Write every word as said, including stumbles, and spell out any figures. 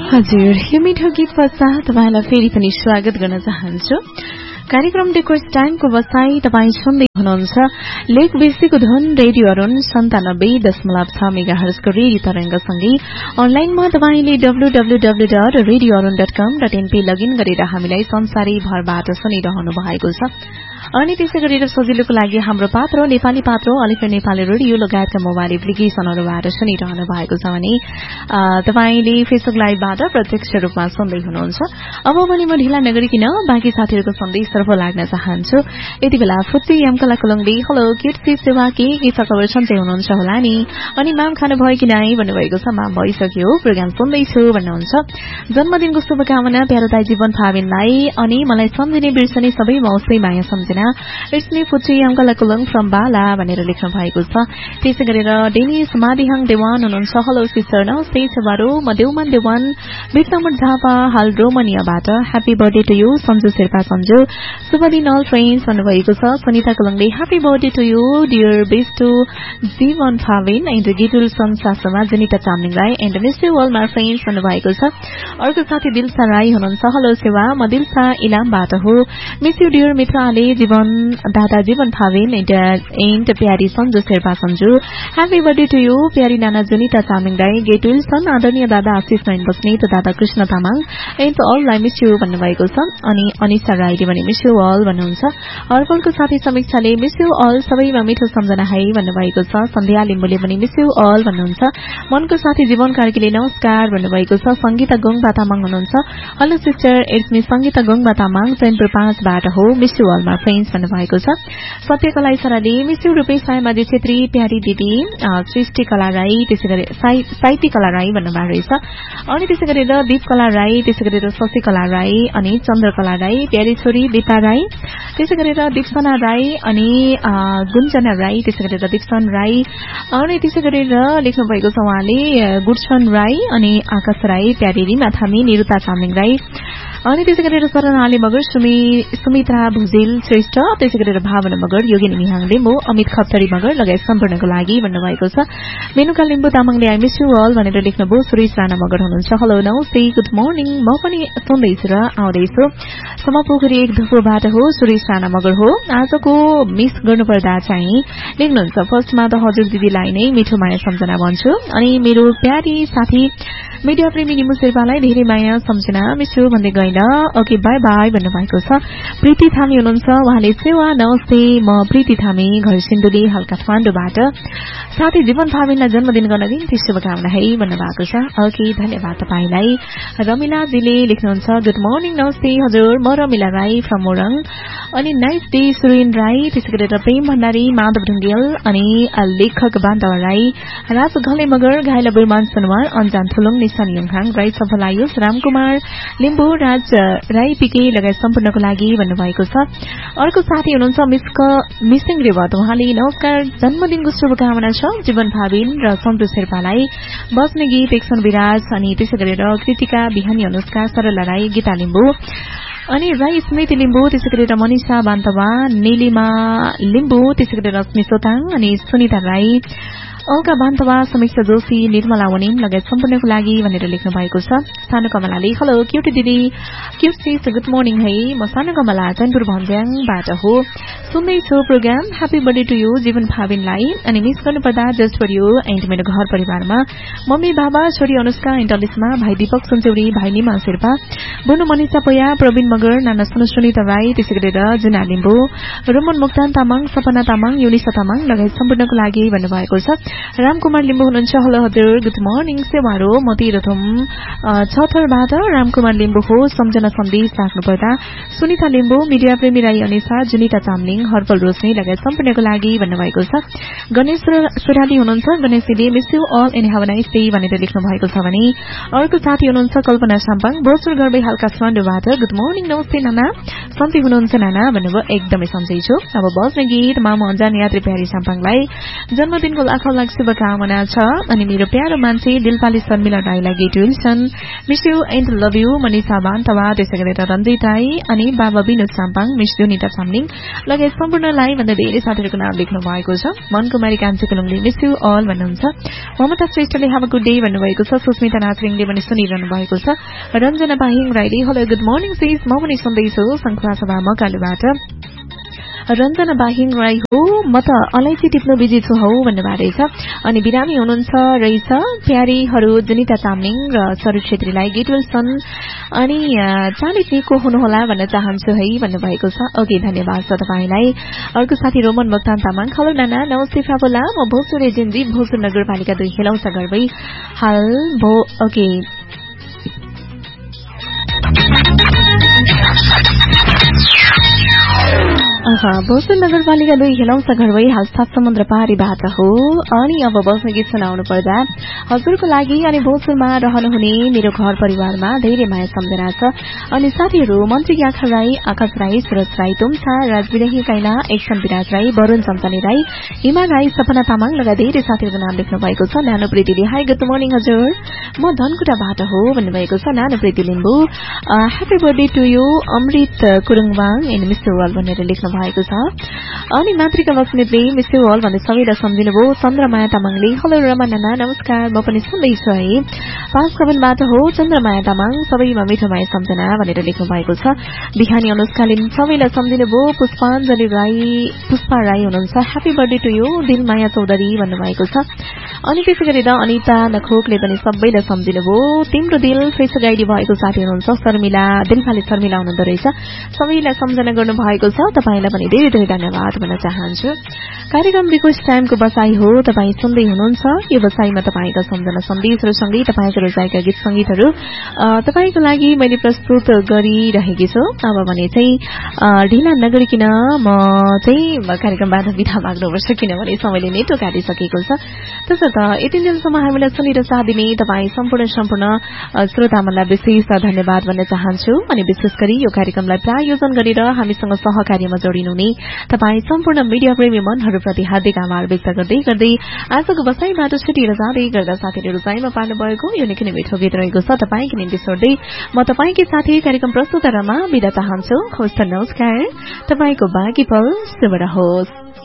हजुर, यो मिठो गीत पश्चात तपाईँलाई फेरि पनि स्वागत गर्न चाहन्छु। कार्यक्रम डेकोर्स टाइमको बसाई तपाईँ सुन्दै हुनुहुन्छ लेक बेसीको धुन रेडियो अरुण सन्तानब्बे दशमलव छ मेगा हर्जको रेडियो तरंगसँगै अनलाइनमा तपाईँले W W W dot radio Arun dot कम डट एनपी लगइन गरेर हामीलाई संसारैभरबाट सुनिरहनु भएको छ। अनि त्यसै गरेर सजिलोको लागि हाम्रो पात्रो नेपाली पात्रो अलिफेड नेपाली रेडियो लगायतका मोबाइल एप्लिकेशनहरूबाट सुनिरहनु भएको छ भने तपाईले फेसबुक लाइभबाट प्रत्यक्ष रूपमा सुन्दै हुनुहुन्छ। अब पनि म ढिला नगरिकन बाँकी साथीहरूको सन्देशतर्फ लाग्न चाहन्छु। यति बेला फुच्ची यामकला कुलुङले हेलो किट्सी सेवा के के छ खबर सन्चै हुनुहुन्छ होला नि, अनि माम खानु भयो कि नै भन्नुभएको छ। माम भइसक्यो, प्रोग्राम सुन्दैछु भन्नुहुन्छ। जन्मदिनको शुभकामना प्यारो दाइ जीवन फाबिनलाई, अनि मलाई सम्झिने बिर्सने सबै मौसै माया सम्झिने इट्स मी फुच्ची यामकला कुलुङ फ्रम बाला भनेर लेख्नु भएको छ। त्यसै गरेर डेनिस मादिहाङ देवान हुनुहुन्छ। हेलो सिस्टर, नमस्ते छबारो, म देउमान देवान बिर्तामठ झापा हाल रोमानियाबाट। Happy birthday to you Sanju Sherpa Sanju, शुभ दिन अल फ्रेन्ड्स भन्नुभएको छ। Sunita कुलुङले happy birthday to you dear best to जीवन फाबिन and गिटुल संसासमा Janita Chamling Rai and miss you all my friends भन्नुभएको छ। अर्को साथी दिलसा राई हुनुहुन्छ। हेलो सेवा, म दिलसा इलामबाट हो। मिस यू डियर मित्र आले जीवन दादा जीवन फाबिन एन्ड प्यारी Sanju Sherpa Sanju. Happy birthday to you प्यारी नाना जनिता चामलिङ राई गेट विल्सन, आदरणीय दादा आशिष नयन बस्नेत, दादा Krishna Tamang and all miss you भन्नुभएको छ। अनि अनिसा राईले भने मिस यू अल भन्नुहुन्छ। अर्कोको साथी समीक्षाले मिस यू अल सबैमा मिठो सम्झना है भन्नुभएको छ। सन्ध्या लिम्बुले पनि मिस यू अल भन्नुहुन्छ। मनको साथी जीवन कार्कीले नमस्कार भन्नुभएको छ। संगीता गोङबा तामाङ हुनुहुन्छ। Hello sister, it's me Sangeeta गोङबा Tamang Chainpur पाँचबाट हो। Miss you all my friends भन्नुभएको छ। सत्यकला इसाराले मिस यू रूपेश सायमाजी छेत्री प्यारी दिदी सृष्टि कला राई, त्यसै गरी साहित्य कला राई भन्नुभएको रहेछ। अनि त्यसै गरेर दीप कला राई, त्यसै गरेर शशिकला राई, अनि चन्द्रकला राई, प्यारी छोरी दिपा राई, त्यसै गरेर दीपसना राई, अनि गुन्जना राई, त्यसै गरेर दीपसन राई, अनि त्यसै गरेर लेख्नु भएको छ उहाँले गुडसन राई, अनि आकाश राई, प्यारी रिमा थामी, निरुता चामलिङ राई, अनि त्यसै गरेर शरण आले मगर, सुमित्रा भुजेल श्रेष्ठ, त्यसै गरेर भावना मगर, योगिनी मिहाङ लिम्बू, अमित खप्तरी मगर लगायत सम्पूर्णको लागि भन्नुभएको छ। मेनुका लिम्बू तामाङले आई मिस यू अल भनेर लेख्नुभयो। सुरेश राणा मगर हुनुहुन्छ। हेलो नमस्ते गुड मर्निङ, म पनि सुन्दैछु र आउँदैछु। समापोखरी एक धुपोबाट हो। सुरेश राणा मगर हो। आजको मिस गर्नुपर्दा चाहिँ लेख्नुहुन्छ फर्स्टमा त हजुर दिदीलाई नै मिठो माया सम्झना भन्छु, अनि मेरो प्यारी साथी मिडिया प्रेमी निमु शेर्पालाई धेरै माया सम्झना मिस यू भन्दै गएन। ओके बाई बाई भन्नुभएको छ। प्रीति थामी हुनुहुन्छ। उहाँले सेवा नमस्ते, म प्रीति थामी घर सिन्धुली हाल काठमाडौँबाट। साथै जीवन फाबिनलाई जन्मदिन गर्न दिन्थी शुभकामना है भन्नुभएको छ। ओके धन्यवाद तपाईँलाई। रमिलाजीले लेख्नुहुन्छ गुड मर्निङ नमस्ते हजुर, म रमिला राई फ्रम मोरङ, अनि नाइस डे सुरेन राई, त्यसै गरेर प्रेम भण्डारी, माधव ढुङ्गेल, अनि लेखक बान्तवा राई, राज घले मगर, घाइला बुर्मान सुनवार, अन्जान थुलुङ, निशान युङहाङ राई, सफल आयुष, रामकुमार लिम्बू, राज राई पिके लगायत सम्पूर्णको लागि भन्नुभएको छ। अर्को साथी हुनुहुन्छ मिसिङ रेवत। उहाँले नमस्कार, जन्मदिनको शुभकामना छ जीवन फाबिन र सन्तु शेर्पालाई। बस्ने गीत एकसन विराज, अनि त्यसै गरेर कृतिका बिहानी, अनुष्का, सरला राई, गीता लिम्बू, अनि राई स्मृति लिम्बू, त्यसै गरेर मनिषा बान्तवा, नीलिमा लिम्बू, त्यसै गरेर रश्मि सोताङ, अनि सुनिता राई, अलका बान्तवा, समीक्षा जोशी, निर्मला वनिम लगायत सम्पूर्णको लागि भनेर लेख्नु भएको छ। सानो कमलाले हेलो क्युटी दिदी क्युट सिस गुड मर्निङ है, म सानो कमला चैनपुर भन्ज्याङबाट हो। सुन्दैछु programme. Happy birthday to you जीवन फाबिनलाई, अनि मिस गर्नुपर्दा जस्ट फर यू एन्ड मेरो घर परिवारमा मम्मी बाबा, छोरी अनुष्का एन्ड अलिसमा, भाइ दीपक सुनचौरी, भाइ निमा शेर्पा, बुनु मनिषा पोया, प्रवीण मगर, नाना सुनिता राई, त्यसै गरेर जुना लिम्बू, रोमन मुक्तान तामाङ, सपना तामाङ, युनिसा तामाङ लगायत सम्पूर्णको लागि भन्नुभएको छ। रामकुमार लिम्बू हुनुहुन्छ। हेलो हजुर गुड मर्निङ सेवारो, म तिरथुम छथरबाट रामकुमार लिम्बू हो। सम्झना सन्देश राख्नुपर्दा सुनिता लिम्बू, मिडिया प्रेमी राई अनिसा, जुनिता चामलिङ, हर्पल रोशनी लगायत सम्पूर्णको लागि भन्नुभएको छ। गणेश सुराली हुनुहुन्छ। गणेशजीले miss you all and have a nice day भनेर लेख्नु भएको छ भने अर्को साथी हुनुहुन्छ कल्पना साम्पाङ, बोसुर गर्बै हाल काठमाडौँबाट गुड मर्निङ नमस्ते नाना सन्चै हुनुहुन्छ नाना भन्नुभयो एकदमै सन्चै छु अब बस्ने गीत मामु अन्जान यात्री प्यारी साम्पाङलाई जन्मदिनको लाखौं लाख शुभकामना छ अनि मेरो प्यारो मान्छे दिलपाली शर्मिला राईलाई get Wilson miss you and love you Manisha Bantawa त्यसै गरेर रन्जित राई अनि बाबा विनोद साम्पाङ मिस दुनिता सामलिङ लगायत सम्पूर्णलाई भन्दा धेरै साथीहरूको नाम लेख्नु भएको छ मनकुमारी कान्छी कुलुङले मिस यू अल भन्नुहुन्छ ममता श्रेष्ठले हाव गुड डे भन्नुभएको छ सुस्मिता नाचरिङले पनि सुनिरहनु भएको छ रञ्जना पाहिङ राईले हेलो गुड मर्निङ सिस म पनि सुन्दैछु संखुवा सभा मकालुबाट रञ्जना बाहिङ राई हो म त अलैँची टिप्नु बिजी छु हौ भन्नुभएको छ अनि बिरामी हुनुहुन्छ रहेछ प्यारीहरू जनिता तामलिङ र सरू छेत्रीलाई गेट विल्सन अनि चालिस निको हुनुहोला भन्न चाहन्छु है भन्नुभएको छ ओके धन्यवाद छ तपाईँलाई अर्को साथी रोमन मोक्तान तामाङ हेलो नाना नमस्ते फाबुला म भोजपुर एजेन्जी भोजपुर नगरपालिका दुई हेलौसा गर्दै हाल भो ओके भोजपुर नगरपालिका दुई हेलौसा घर भई हाल सात समुद्र पारीबाट हो अनि अब बस्ने गीत सुनाउनु पर्दा हजुरको लागि अनि भोजपुरमा रहनुहुने मेरो घर परिवारमा धेरै माया सम्झना छ अनि साथीहरू मन्त्री आखा राई आकाश राई सुरज राई तुमछा राजविरही कैला एकसन विराज राई वरुण चम्चनी राई हिमा राई सपना तामाङ लगायत धेरै साथीहरूको नाम लेख्नु भएको छ नानो प्रीतिले हाई गुड मर्निङ हजुर म धनकुटाबाट हो भन्नुभएको छ नानो प्रीति Limbu happy birthday to you Amrit कुरुङवाङ and mister wall भनेर लेख्नु भएको छ अनि मातृका बस्नेतले मिस्टर वाल भन्ने सबैलाई सम्झिनुभयो चन्द्रमाया तामाङले हेलो रमा नाना नमस्कार म पनि सुन्दैछु है पाँच कवनबाट हो चन्द्रमाया तामाङ सबैमा मिठो माया सम्झना भनेर लेख्नु भएको छ बिहानी अनुष्कालीन सबैलाई सम्झिनुभयो पुष्पाञ्जली राई पुष्पा राई हुनुहुन्छ happy birthday to you Dilmaya Chaudhary भन्नुभएको छ अनि त्यसै गरेर अनिता नखोकले पनि सबैलाई सम्झिनुभयो तिम्रो दिल फेस गाइडी भएको साथी हुनुहुन्छ शर्मिला दिलफाले शर्मिला हुनुहुँदो रहेछ सबैलाई सम्झना गर्नु भएको छ तपाईलाई पनि धेरै धेरै धन्यवाद भन्न चाहन्छु कार्यक्रम रिक्वेस्ट टाइमको बसाई हो तपाईँ सुन्दै हुनुहुन्छ यो बसाईमा तपाईँका सम्झना सन्देशहरू सँगै तपाईँको रोजाइका गीत संगीतहरू तपाईँको लागि मैले प्रस्तुत गरिरहेकी छु अब भने चाहिँ ढिला नगरिकन म चाहिँ कार्यक्रमबाट बिदा माग्नुपर्छ किनभने समयले नेटो काटिसकेको छ त्यसर्थ यति दिनसम्म हामीलाई सुनेर साथ दिने तपाईँ सम्पूर्ण सम्पूर्ण श्रोतामनलाई विशेष धन्यवाद भन्न चाहन्छु अनि विशेष गरी यो कार्यक्रमलाई प्रायोजन गरेर हामीसँग सहकार्यमा जोडिनुहुने तपाईँ सम्पूर्ण मिडिया प्रेमी मनहरूप्रति हार्दिक आभार व्यक्त गर्दै गर्दै आजको बसाईबाट छुटिएर जाँदै गर्दा साथीहरू साइमा पार्नु भएको यो निकै मिठो गीत रहेको छ तपाईँको निम्ति छोड्दै म तपाईँकै साथी कार्यक्रम प्रस्तुतरमा बिदा चाहन्छु हवस् त नमस्कार तपाईँको बाँकी पल शुभ रहोस्।